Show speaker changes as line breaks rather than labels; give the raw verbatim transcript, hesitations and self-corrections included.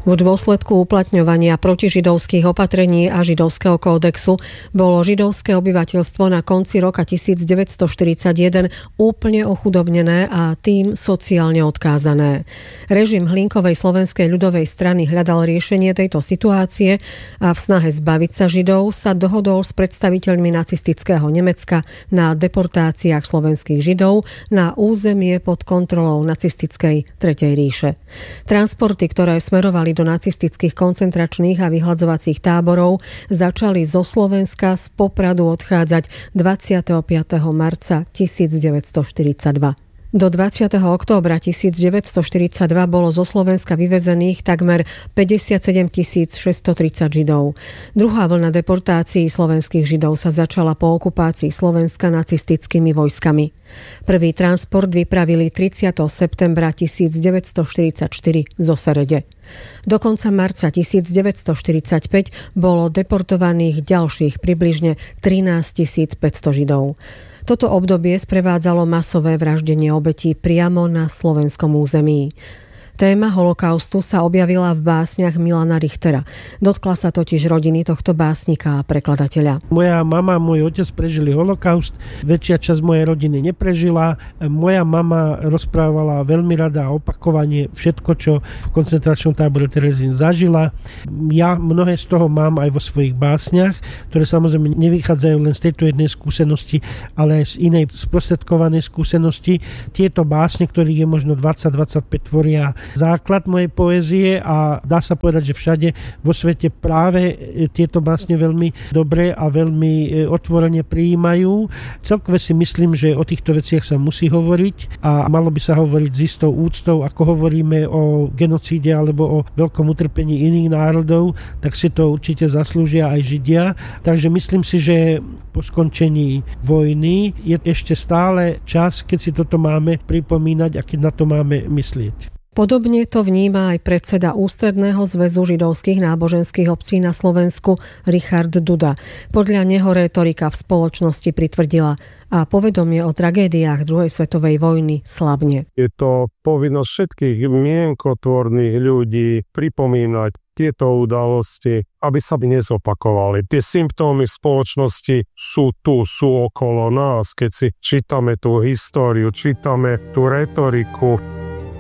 V dôsledku uplatňovania protižidovských opatrení a židovského kódexu bolo židovské obyvateľstvo na konci roka devätnásťstoštyridsaťjeden úplne ochudobnené a tým sociálne odkázané. Režim Hlinkovej slovenskej ľudovej strany hľadal riešenie tejto situácie a v snahe zbaviť sa Židov sa dohodol s predstaviteľmi nacistického Nemecka na deportáciách slovenských Židov na územie pod kontrolou nacistickej Tretej ríše. Transporty, ktoré smerovali do nacistických koncentračných a vyhľadzovacích táborov, začali zo Slovenska z Popradu odchádzať dvadsiateho piateho marca tisícdeväťstoštyridsaťdva. Do dvadsiateho októbra tisícdeväťstoštyridsaťdva bolo zo Slovenska vyvezených takmer päťdesiatsedemtisícšesťstotridsať Židov. Druhá vlna deportácií slovenských Židov sa začala po okupácii Slovenska nacistickými vojskami. Prvý transport vypravili tridsiateho septembra tisícdeväťstoštyridsaťštyri zo Serede. Do konca marca tisícdeväťstoštyridsaťpäť bolo deportovaných ďalších približne trinásťtisícpäťsto Židov. Toto obdobie sprevádzalo masové vraždenie obetí priamo na slovenskom území. Téma holokaustu sa objavila v básniach Milana Richtera. Dotkla sa totiž rodiny tohto básnika a prekladateľa.
Moja mama a môj otec prežili holokaust, väčšia časť mojej rodiny neprežila. Moja mama rozprávala veľmi rada a opakovane všetko, čo v koncentračnom tábore Terezín zažila. Ja mnohé z toho mám aj vo svojich básniach, ktoré samozrejme nevychádzajú len z tejto jednej skúsenosti, ale aj z inej sprostredkovanej skúsenosti. Tieto básne, ktorých je možno dvadsať dvadsaťpäť, tvoria základ mojej poézie a dá sa povedať, že všade vo svete práve tieto básne veľmi dobre a veľmi otvorene prijímajú. Celkové si myslím, že o týchto veciach sa musí hovoriť a malo by sa hovoriť s istou úctou, ako hovoríme o genocíde alebo o veľkom utrpení iných národov, tak si to určite zaslúžia aj Židia. Takže myslím si, že po skončení vojny je ešte stále čas, keď si toto máme pripomínať a keď na to máme myslieť.
Podobne to vníma aj predseda Ústredného zväzu židovských náboženských obcí na Slovensku Richard Duda. Podľa neho rétorika v spoločnosti pritvrdila a povedomie o tragédiách druhej svetovej vojny slabne.
Je to povinnosť všetkých mienkotvorných ľudí pripomínať tieto udalosti, aby sa nezopakovali. Tie symptómy v spoločnosti sú tu, sú okolo nás. Keď si čítame tú históriu, čítame tú retoriku,